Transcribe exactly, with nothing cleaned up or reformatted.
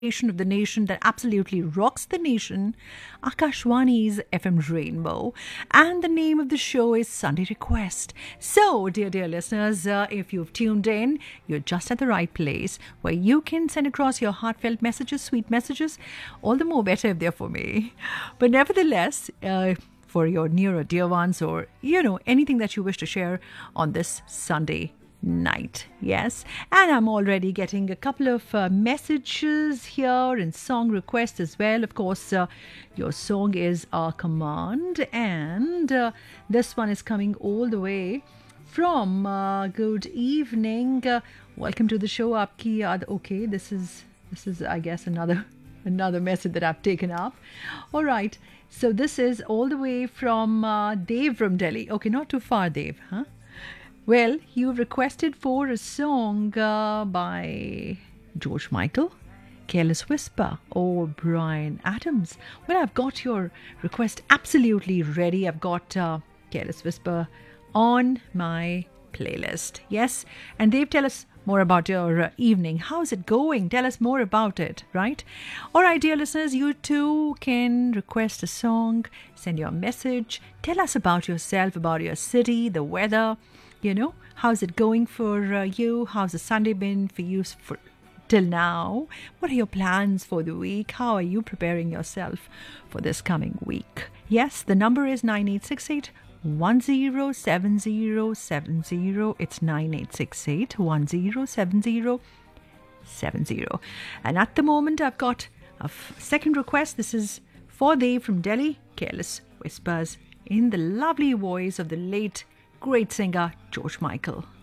of the nation that absolutely rocks the nation, Akashwani's F M Rainbow. And the name of the show is Sunday Request. So, dear, dear listeners, uh, if you've tuned in, you're just at the right place where you can send across your heartfelt messages, sweet messages, all the more better if they're for me. But nevertheless, uh, for your near or dear ones, or, you know, anything that you wish to share on this Sunday night. Yes, and I'm already getting a couple of uh, messages here and song requests as well. Of course, uh, your song is our command, and uh, this one is coming all the way from uh, good evening, uh, welcome to the show. Aapki yaad. Okay, this is this is I guess another another message that I've taken up. All right, so this is all the way from uh, Dave from Delhi. Okay, not too far, Dave, huh? Well, you've requested for a song uh, by George Michael, Careless Whisper, or Bryan Adams. Well, I've got your request absolutely ready. I've got uh, Careless Whisper on my playlist. Yes, and Dave, tell us more about your uh, evening. How's it going? Tell us more about it, right? All right, dear listeners, you too can request a song, send your message, tell us about yourself, about your city, the weather. You know, how's it going for uh, you? How's the Sunday been for you for, till now? What are your plans for the week? How are you preparing yourself for this coming week? Yes, the number is nine eight six eight, one zero seven zero seven zero. It's nine eight six eight, one zero seven zero seven zero. And at the moment, I've got a f- second request. This is for Dave from Delhi, Careless Whispers, in the lovely voice of the late great singer George Michael.